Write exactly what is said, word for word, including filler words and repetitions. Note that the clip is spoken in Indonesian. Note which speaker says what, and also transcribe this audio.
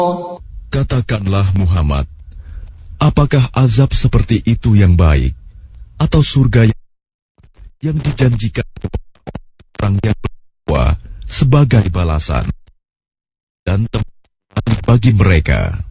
Speaker 1: Katakanlah Muhammad, apakah azab seperti itu yang baik, atau surga yang, yang dijanjikan orang yang bertakwa sebagai balasan dan tempat bagi mereka?